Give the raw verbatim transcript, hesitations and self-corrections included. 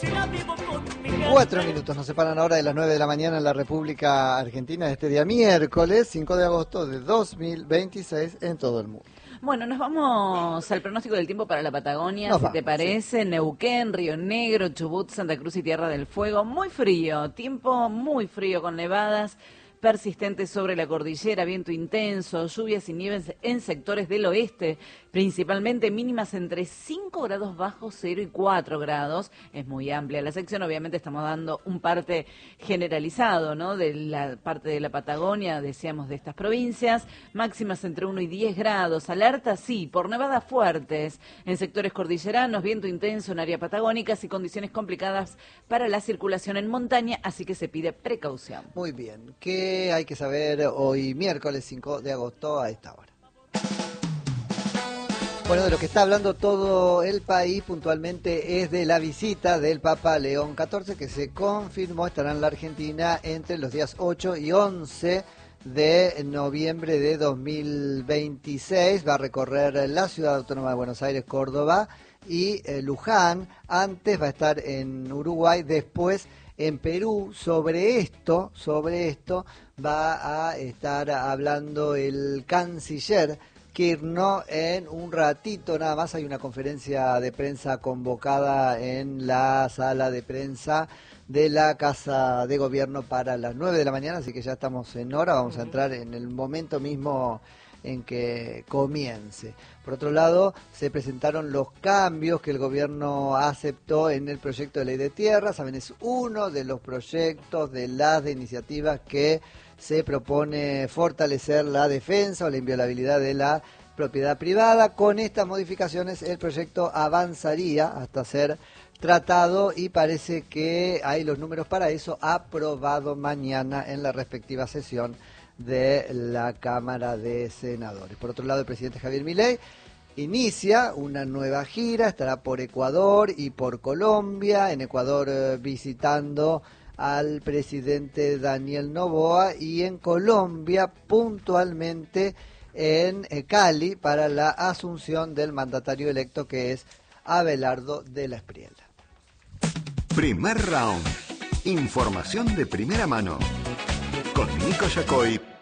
Cuatro minutos nos separan ahora de las nueve de la mañana en la República Argentina de este día miércoles cinco de agosto de dos mil veintiséis en todo el mundo. Bueno, nos vamos al pronóstico del tiempo para la Patagonia, Nos si vamos, te parece, sí. Neuquén, Río Negro, Chubut, Santa Cruz y Tierra del Fuego. Muy frío, tiempo muy frío con nevadas persistentes sobre la cordillera, viento intenso, lluvias y nieves en sectores del oeste, principalmente mínimas entre cinco grados bajo cero y cuatro grados. Es muy amplia la sección, obviamente estamos dando un parte generalizado, ¿no?, de la parte de la Patagonia, decíamos, de estas provincias. Máximas entre uno y diez grados, alerta sí, por nevadas fuertes en sectores cordilleranos, viento intenso en áreas patagónicas y condiciones complicadas para la circulación en montaña, así que se pide precaución. Muy bien, ¿qué hay que saber hoy miércoles cinco de agosto a esta hora? Bueno, de lo que está hablando todo el país puntualmente es de la visita del Papa León catorce, que se confirmó estará en la Argentina entre los días ocho y once de noviembre de dos mil veintiséis. Va a recorrer la ciudad autónoma de Buenos Aires, Córdoba y eh, Luján. Antes va a estar en Uruguay, después en Perú. Sobre esto, sobre esto va a estar hablando el canciller Kirchner en un ratito nada más. Hay una conferencia de prensa convocada en la sala de prensa de la Casa de Gobierno para las nueve de la mañana, así que ya estamos en hora, vamos a entrar en el momento mismo en que comience. Por otro lado, se presentaron los cambios que el gobierno aceptó en el proyecto de ley de tierra. Saben, es uno de los proyectos de las de iniciativas que se propone fortalecer la defensa o la inviolabilidad de la propiedad privada. Con estas modificaciones el proyecto avanzaría hasta ser tratado y parece que hay los números para eso, aprobado mañana en la respectiva sesión de la Cámara de Senadores. Por otro lado, el presidente Javier Milei inicia una nueva gira, estará por Ecuador y por Colombia. En Ecuador eh, visitando al presidente Daniel Noboa y en Colombia puntualmente en eh, Cali para la asunción del mandatario electo, que es Abelardo de la Espriella. Primer round. Información de primera mano. Con Nico Yacoy